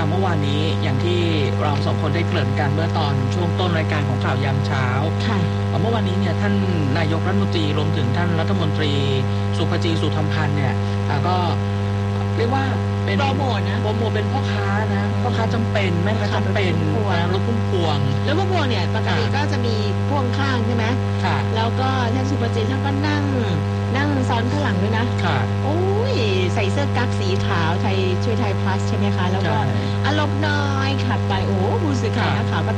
เมื่อวานนี้อย่างที่เราสองคนได้เกริ่นกันเมื่อตอนช่วงต้นรายการของข่าวยามเช้าเมื่อวานนี้เนี่ยท่านนายกรัฐมนตรีรวมถึงท่านรัฐมนตรีสุภจีสุธรรมพันธ์เนี่ยก็เรียกว่าเป็นโปรโมทเป็นพ่อค้านะพ่อค้าจำเป็นแม่ค้าจำเป็นรถพุ่มพวงเนี่ยปกติก็จะมีพ่วงข้างใช่ไหมค่ะแล้วก็ท่านสุภจีท่านก็นั่งซ้อนข้างหลังด้วยนะค่ะโอ้ยใส่เสื้อกั๊กสีขาวไทยช่วยไทยพลัสใช่ไหมคะแล้วก็อารมณ์น้อยขับไปโอ้ผู้สื่อข่าวนักข่าวก็